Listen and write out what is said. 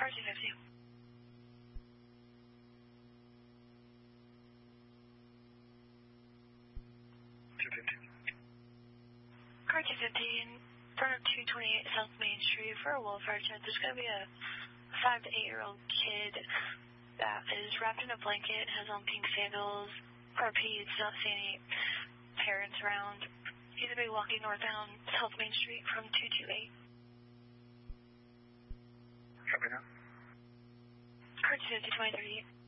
Car 250. Car 250 in front of 228 South Main Street for a welfare check. There's going to be a 5 to 8-year-old kid that is wrapped in a blanket, has on pink sandals, or peds, not seeing any parents around. He's going to be walking northbound South Main Street from 228. Copy now. Car 250, 2038.